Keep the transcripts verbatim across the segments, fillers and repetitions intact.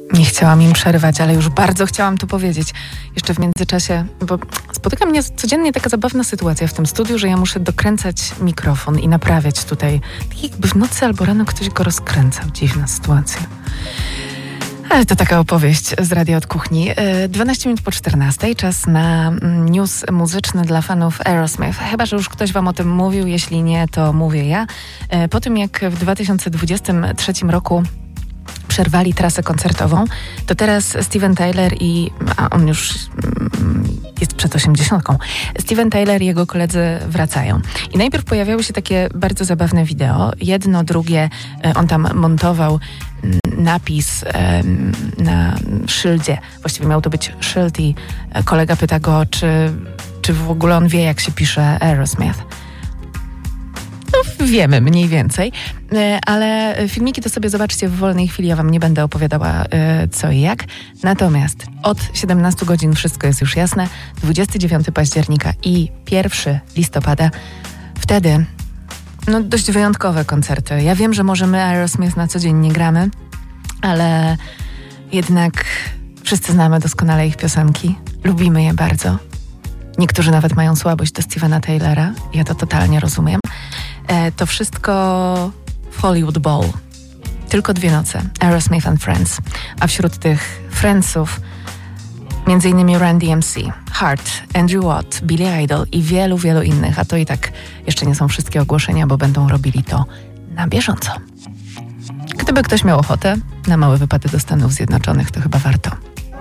Nie chciałam im przerywać, ale już bardzo chciałam to powiedzieć. Jeszcze w międzyczasie, bo spotyka mnie codziennie taka zabawna sytuacja w tym studiu, że ja muszę dokręcać mikrofon i naprawiać tutaj. Tak jakby w nocy albo rano ktoś go rozkręcał. Dziwna sytuacja. Ale to taka opowieść z Radia od Kuchni. dwanaście minut po czternastej, czas na news muzyczny dla fanów Aerosmith. Chyba że już ktoś wam o tym mówił, jeśli nie, to mówię ja. Po tym jak w dwa tysiące dwudziestym trzecim roku przerwali trasę koncertową, to teraz Steven Tyler i... a on już jest przed osiemdziesiątką. Steven Tyler i jego koledzy wracają. I najpierw pojawiały się takie bardzo zabawne wideo. Jedno, drugie, on tam montował napis um, na szyldzie. Właściwie miał to być szyld i kolega pyta go, czy, czy w ogóle on wie, jak się pisze Aerosmith. No, wiemy mniej więcej, ale filmiki to sobie zobaczcie w wolnej chwili, ja wam nie będę opowiadała co i jak. Natomiast od siedemnastu godzin wszystko jest już jasne. dwudziestego dziewiątego października i pierwszego listopada. Wtedy no, dość wyjątkowe koncerty. Ja wiem, że może my Aerosmith na co dzień nie gramy, ale jednak wszyscy znamy doskonale ich piosenki. Lubimy je bardzo. Niektórzy nawet mają słabość do Stevena Taylora. Ja to totalnie rozumiem. E, to wszystko w Hollywood Bowl. Tylko dwie noce. Aerosmith and Friends. A wśród tych Friendsów między innymi Randy M C, Heart, Andrew Watt, Billy Idol i wielu, wielu innych. A to i tak jeszcze nie są wszystkie ogłoszenia, bo będą robili to na bieżąco. Gdyby ktoś miał ochotę na małe wypady do Stanów Zjednoczonych, to chyba warto.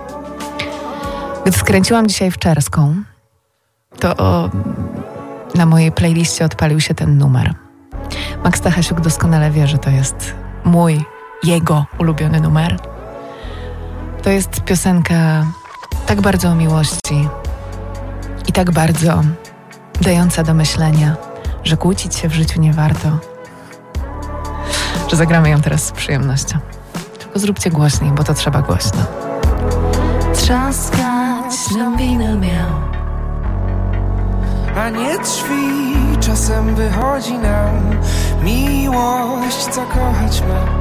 Gdy skręciłam dzisiaj w Czerską, to o, na mojej playliście odpalił się ten numer. Max Stachasiuk doskonale wie, że to jest mój, jego ulubiony numer. To jest piosenka tak bardzo o miłości i tak bardzo dająca do myślenia, że kłócić się w życiu nie warto, że zagramy ją teraz z przyjemnością. Tylko zróbcie głośniej, bo to trzeba głośno. Trzaskać nowina miał, a nie drzwi. Czasem wychodzi nam miłość, co kochać ma.